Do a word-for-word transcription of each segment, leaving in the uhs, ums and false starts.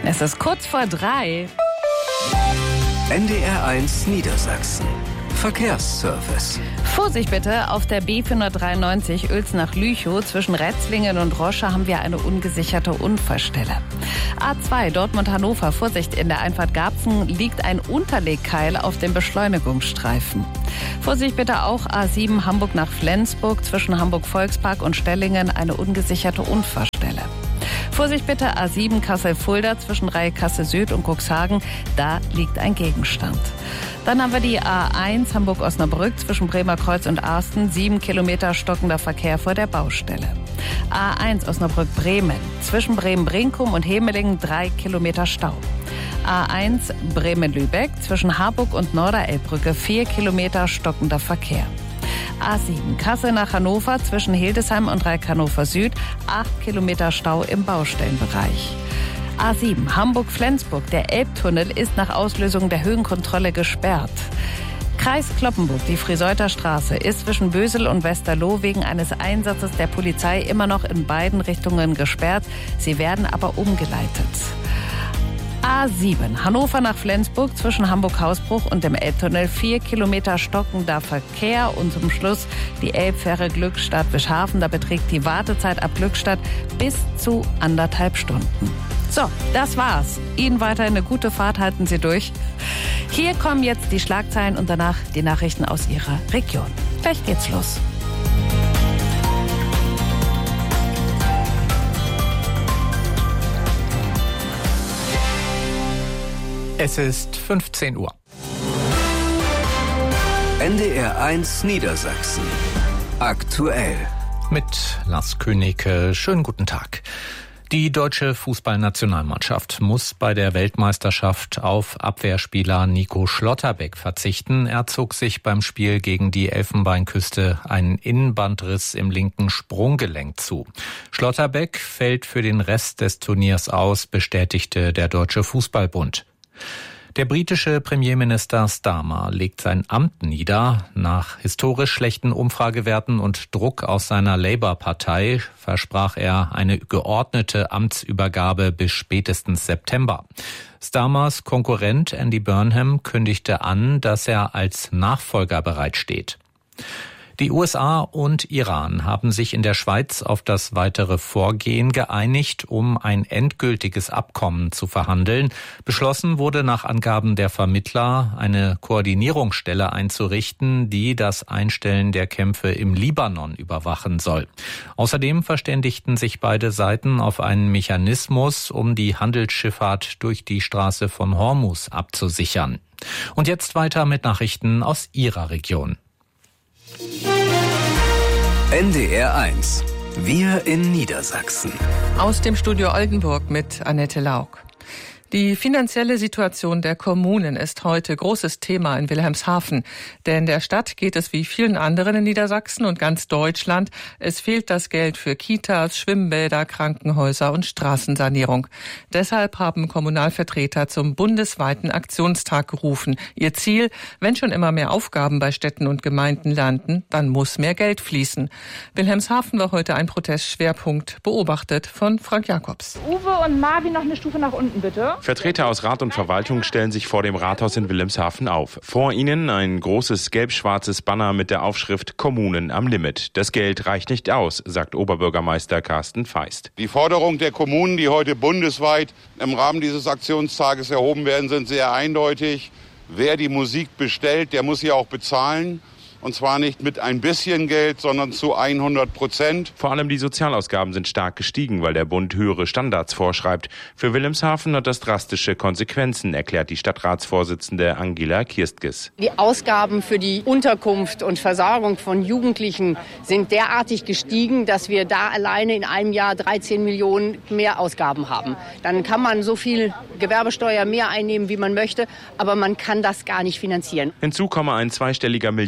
Es ist kurz vor drei. N D R eins Niedersachsen. Verkehrsservice. Vorsicht bitte, auf der B vierhundertdreiundneunzig Uelzen-nach-Lüchow zwischen Retzlingen und Rosche haben wir eine ungesicherte Unfallstelle. A zwei Dortmund-Hannover, Vorsicht, in der Einfahrt Garbsen liegt ein Unterlegkeil auf dem Beschleunigungsstreifen. Vorsicht bitte auch A sieben Hamburg nach Flensburg zwischen Hamburg-Volkspark und Stellingen eine ungesicherte Unfallstelle. Vorsicht bitte A sieben Kassel-Fulda zwischen Reihe Kassel Süd und Cuxhagen, da liegt ein Gegenstand. Dann haben wir die A eins Hamburg-Osnabrück zwischen Bremer Kreuz und Arsten, sieben Kilometer stockender Verkehr vor der Baustelle. A eins Osnabrück-Bremen zwischen Bremen-Brinkum und Hemelingen, drei Kilometer Stau. A eins Bremen-Lübeck zwischen Harburg und Norderelbbrücke, vier Kilometer stockender Verkehr. A sieben Kassel nach Hannover zwischen Hildesheim und Reik Hannover Süd, acht Kilometer Stau im Baustellenbereich. A sieben Hamburg-Flensburg, der Elbtunnel ist nach Auslösung der Höhenkontrolle gesperrt. Kreis Cloppenburg, die Friseuther Straße, ist zwischen Bösel und Westerloh wegen eines Einsatzes der Polizei immer noch in beiden Richtungen gesperrt. Sie werden aber umgeleitet. A sieben Hannover nach Flensburg zwischen Hamburg-Hausbruch und dem Elbtunnel, vier Kilometer stockender Verkehr. Und zum Schluss die Elbfähre Glückstadt-Wischhafen. Da beträgt die Wartezeit ab Glückstadt bis zu anderthalb Stunden. So, das war's. Ihnen weiterhin eine gute Fahrt, halten Sie durch. Hier kommen jetzt die Schlagzeilen und danach die Nachrichten aus Ihrer Region. Gleich geht's los. Es ist fünfzehn Uhr. N D R eins Niedersachsen. Aktuell. Mit Lars Königke. Schönen guten Tag. Die deutsche Fußballnationalmannschaft muss bei der Weltmeisterschaft auf Abwehrspieler Nico Schlotterbeck verzichten. Er zog sich beim Spiel gegen die Elfenbeinküste einen Innenbandriss im linken Sprunggelenk zu. Schlotterbeck fällt für den Rest des Turniers aus, bestätigte der Deutsche Fußballbund. Der britische Premierminister Starmer legt sein Amt nieder. Nach historisch schlechten Umfragewerten und Druck aus seiner Labour-Partei versprach er eine geordnete Amtsübergabe bis spätestens September. Starmers Konkurrent Andy Burnham kündigte an, dass er als Nachfolger bereitsteht. Die U S A und Iran haben sich in der Schweiz auf das weitere Vorgehen geeinigt, um ein endgültiges Abkommen zu verhandeln. Beschlossen wurde nach Angaben der Vermittler, eine Koordinierungsstelle einzurichten, die das Einstellen der Kämpfe im Libanon überwachen soll. Außerdem verständigten sich beide Seiten auf einen Mechanismus, um die Handelsschifffahrt durch die Straße von Hormuz abzusichern. Und jetzt weiter mit Nachrichten aus Ihrer Region. N D R eins. Wir in Niedersachsen. Aus dem Studio Oldenburg mit Annette Lauk. Die finanzielle Situation der Kommunen ist heute großes Thema in Wilhelmshaven. Denn der Stadt geht es wie vielen anderen in Niedersachsen und ganz Deutschland. Es fehlt das Geld für Kitas, Schwimmbäder, Krankenhäuser und Straßensanierung. Deshalb haben Kommunalvertreter zum bundesweiten Aktionstag gerufen. Ihr Ziel, wenn schon immer mehr Aufgaben bei Städten und Gemeinden landen, dann muss mehr Geld fließen. Wilhelmshaven war heute ein Protestschwerpunkt, beobachtet von Frank Jakobs. Uwe und Marvin, noch eine Stufe nach unten, bitte. Vertreter aus Rat und Verwaltung stellen sich vor dem Rathaus in Wilhelmshaven auf. Vor ihnen ein großes gelb-schwarzes Banner mit der Aufschrift Kommunen am Limit. Das Geld reicht nicht aus, sagt Oberbürgermeister Carsten Feist. Die Forderungen der Kommunen, die heute bundesweit im Rahmen dieses Aktionstages erhoben werden, sind sehr eindeutig. Wer die Musik bestellt, der muss sie auch bezahlen. Und zwar nicht mit ein bisschen Geld, sondern zu hundert Prozent. Vor allem die Sozialausgaben sind stark gestiegen, weil der Bund höhere Standards vorschreibt. Für Wilhelmshaven hat das drastische Konsequenzen, erklärt die Stadtratsvorsitzende Angela Kirstges. Die Ausgaben für die Unterkunft und Versorgung von Jugendlichen sind derartig gestiegen, dass wir da alleine in einem Jahr dreizehn Millionen mehr Ausgaben haben. Dann kann man so viel Gewerbesteuer mehr einnehmen, wie man möchte, aber man kann das gar nicht finanzieren. Hinzu komme ein zweistelliger Millionenbetrag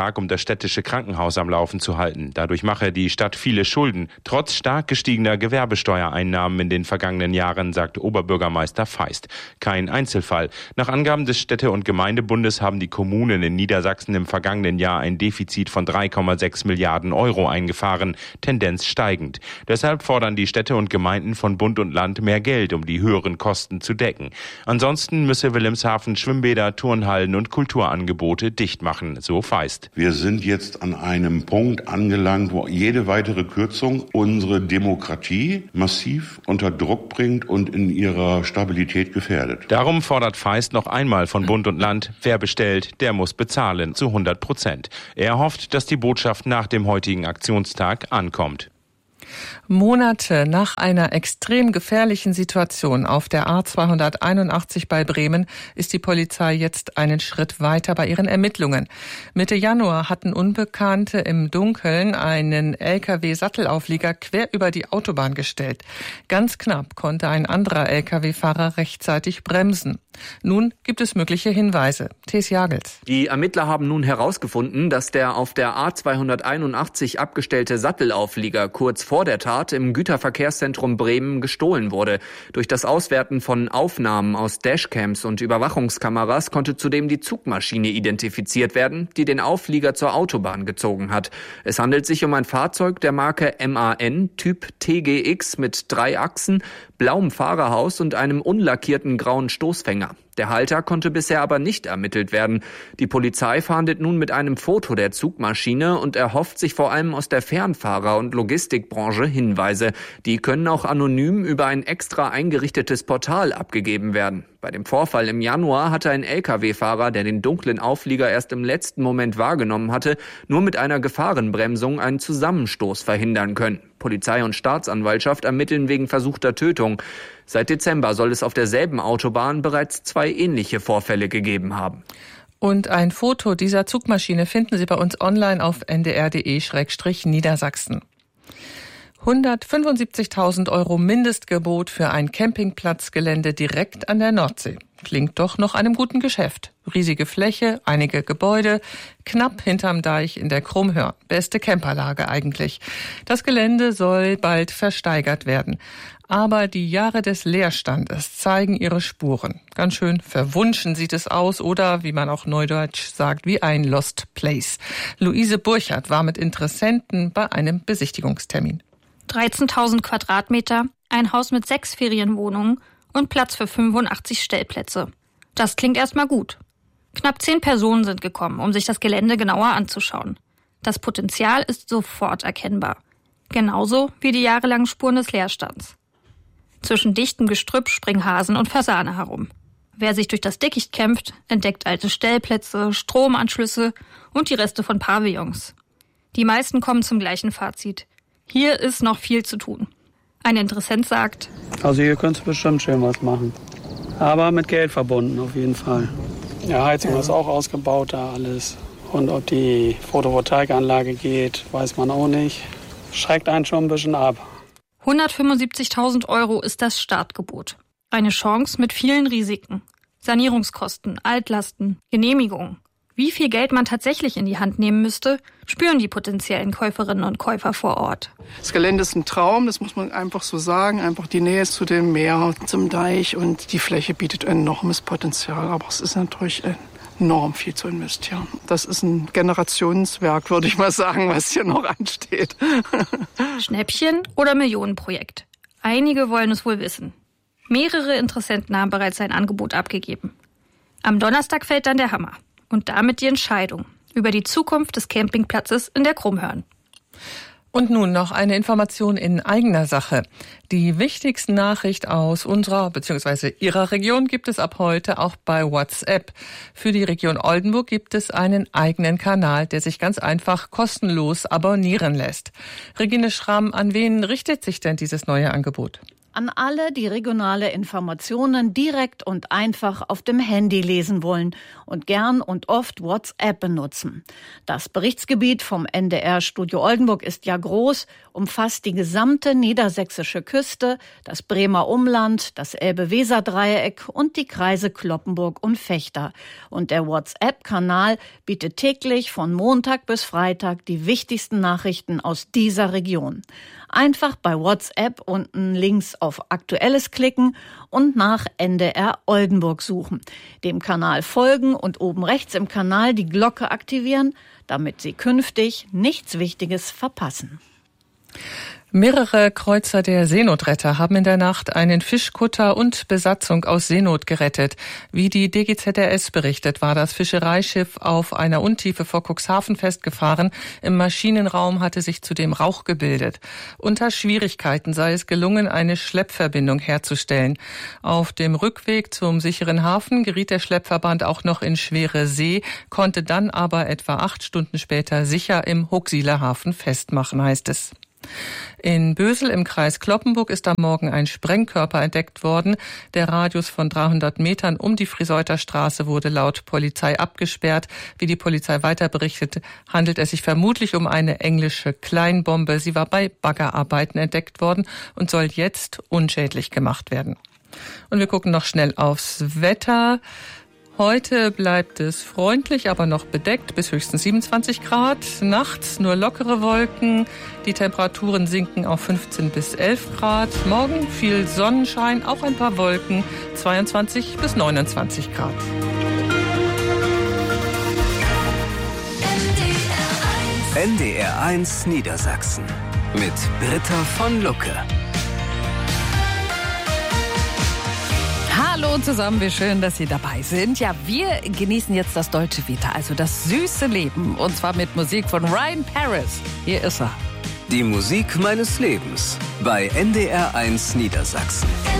Betrag, um das städtische Krankenhaus am Laufen zu halten. Dadurch mache die Stadt viele Schulden, trotz stark gestiegener Gewerbesteuereinnahmen in den vergangenen Jahren, sagt Oberbürgermeister Feist. Kein Einzelfall. Nach Angaben des Städte- und Gemeindebundes haben die Kommunen in Niedersachsen im vergangenen Jahr ein Defizit von drei Komma sechs Milliarden Euro eingefahren, Tendenz steigend. Deshalb fordern die Städte und Gemeinden von Bund und Land mehr Geld, um die höheren Kosten zu decken. Ansonsten müsse Wilhelmshaven Schwimmbäder, Turnhallen und Kulturangebote dicht machen, so Feist. Wir sind jetzt an einem Punkt angelangt, wo jede weitere Kürzung unsere Demokratie massiv unter Druck bringt und in ihrer Stabilität gefährdet. Darum fordert Feist noch einmal von Bund und Land, wer bestellt, der muss bezahlen, zu hundert Prozent. Er hofft, dass die Botschaft nach dem heutigen Aktionstag ankommt. Monate nach einer extrem gefährlichen Situation auf der A zweihunderteinundachtzig bei Bremen ist die Polizei jetzt einen Schritt weiter bei ihren Ermittlungen. Mitte Januar hatten Unbekannte im Dunkeln einen L K W-Sattelauflieger quer über die Autobahn gestellt. Ganz knapp konnte ein anderer L K W-Fahrer rechtzeitig bremsen. Nun gibt es mögliche Hinweise. Thes Jagels. Die Ermittler haben nun herausgefunden, dass der auf der A zweihunderteinundachtzig abgestellte Sattelauflieger kurz vor der Tat im Güterverkehrszentrum Bremen gestohlen wurde. Durch das Auswerten von Aufnahmen aus Dashcams und Überwachungskameras konnte zudem die Zugmaschine identifiziert werden, die den Auflieger zur Autobahn gezogen hat. Es handelt sich um ein Fahrzeug der Marke M A N, Typ T G X mit drei Achsen, blauem Fahrerhaus und einem unlackierten grauen Stoßfänger. Der Halter konnte bisher aber nicht ermittelt werden. Die Polizei fahndet nun mit einem Foto der Zugmaschine und erhofft sich vor allem aus der Fernfahrer- und Logistikbranche Hinweise. Die können auch anonym über ein extra eingerichtetes Portal abgegeben werden. Bei dem Vorfall im Januar hatte ein L K W-Fahrer, der den dunklen Auflieger erst im letzten Moment wahrgenommen hatte, nur mit einer Gefahrenbremsung einen Zusammenstoß verhindern können. Polizei und Staatsanwaltschaft ermitteln wegen versuchter Tötung. Seit Dezember soll es auf derselben Autobahn bereits zwei ähnliche Vorfälle gegeben haben. Und ein Foto dieser Zugmaschine finden Sie bei uns online auf n d r punkt d e slash Niedersachsen. hundertfünfundsiebzigtausend Euro Mindestgebot für ein Campingplatzgelände direkt an der Nordsee. Klingt doch nach einem guten Geschäft. Riesige Fläche, einige Gebäude, knapp hinterm Deich in der Krummhörn. Beste Camperlage eigentlich. Das Gelände soll bald versteigert werden. Aber die Jahre des Leerstandes zeigen ihre Spuren. Ganz schön verwunschen sieht es aus oder, wie man auch neudeutsch sagt, wie ein Lost Place. Luise Burchardt war mit Interessenten bei einem Besichtigungstermin. dreizehntausend Quadratmeter, ein Haus mit sechs Ferienwohnungen und Platz für fünfundachtzig Stellplätze. Das klingt erstmal gut. Knapp zehn Personen sind gekommen, um sich das Gelände genauer anzuschauen. Das Potenzial ist sofort erkennbar. Genauso wie die jahrelangen Spuren des Leerstands. Zwischen dichtem Gestrüpp springen Hasen und Fasane herum. Wer sich durch das Dickicht kämpft, entdeckt alte Stellplätze, Stromanschlüsse und die Reste von Pavillons. Die meisten kommen zum gleichen Fazit. Hier ist noch viel zu tun. Ein Interessent sagt: Also hier könntest du bestimmt schön was machen. Aber mit Geld verbunden auf jeden Fall. Ja, Heizung ist auch ausgebaut da alles. Und ob die Photovoltaikanlage geht, weiß man auch nicht. Schreckt einen schon ein bisschen ab. hundertfünfundsiebzigtausend Euro ist das Startgebot. Eine Chance mit vielen Risiken. Sanierungskosten, Altlasten, Genehmigungen. Wie viel Geld man tatsächlich in die Hand nehmen müsste, spüren die potenziellen Käuferinnen und Käufer vor Ort. Das Gelände ist ein Traum, das muss man einfach so sagen. Einfach die Nähe zu dem Meer, zum Deich und die Fläche bietet enormes Potenzial. Aber es ist natürlich enorm viel zu investieren. Das ist ein Generationswerk, würde ich mal sagen, was hier noch ansteht. Schnäppchen oder Millionenprojekt? Einige wollen es wohl wissen. Mehrere Interessenten haben bereits ein Angebot abgegeben. Am Donnerstag fällt dann der Hammer. Und damit die Entscheidung über die Zukunft des Campingplatzes in der Krummhörn. Und nun noch eine Information in eigener Sache. Die wichtigste Nachricht aus unserer bzw. Ihrer Region gibt es ab heute auch bei WhatsApp. Für die Region Oldenburg gibt es einen eigenen Kanal, der sich ganz einfach kostenlos abonnieren lässt. Regine Schramm, an wen richtet sich denn dieses neue Angebot? An alle, die regionale Informationen direkt und einfach auf dem Handy lesen wollen und gern und oft WhatsApp benutzen. Das Berichtsgebiet vom N D R-Studio Oldenburg ist ja groß, umfasst die gesamte niedersächsische Küste, das Bremer Umland, das Elbe-Weser-Dreieck und die Kreise Cloppenburg und Vechta. Und der WhatsApp-Kanal bietet täglich von Montag bis Freitag die wichtigsten Nachrichten aus dieser Region. Einfach bei WhatsApp unten links auf Aktuelles klicken und nach N D R Oldenburg suchen. Dem Kanal folgen und oben rechts im Kanal die Glocke aktivieren, damit Sie künftig nichts Wichtiges verpassen. Mehrere Kreuzer der Seenotretter haben in der Nacht einen Fischkutter und Besatzung aus Seenot gerettet. Wie die D G Z R S berichtet, war das Fischereischiff auf einer Untiefe vor Cuxhaven festgefahren. Im Maschinenraum hatte sich zudem Rauch gebildet. Unter Schwierigkeiten sei es gelungen, eine Schleppverbindung herzustellen. Auf dem Rückweg zum sicheren Hafen geriet der Schleppverband auch noch in schwere See, konnte dann aber etwa acht Stunden später sicher im Huxiller Hafen festmachen, heißt es. In Bösel im Kreis Cloppenburg ist am Morgen ein Sprengkörper entdeckt worden. Der Radius von dreihundert Metern um die Friseuther Straße wurde laut Polizei abgesperrt. Wie die Polizei weiter berichtet, handelt es sich vermutlich um eine englische Kleinbombe. Sie war bei Baggerarbeiten entdeckt worden und soll jetzt unschädlich gemacht werden. Und wir gucken noch schnell aufs Wetter. Heute bleibt es freundlich, aber noch bedeckt bis höchstens siebenundzwanzig Grad. Nachts nur lockere Wolken. Die Temperaturen sinken auf fünfzehn bis elf Grad. Morgen viel Sonnenschein, auch ein paar Wolken. zweiundzwanzig bis neunundzwanzig Grad. N D R eins Niedersachsen mit Britta von Lucke. Hallo zusammen, wie schön, dass Sie dabei sind. Ja, wir genießen jetzt das Dolce Vita, also das süße Leben. Und zwar mit Musik von Ryan Paris. Hier ist er. Die Musik meines Lebens bei N D R eins Niedersachsen.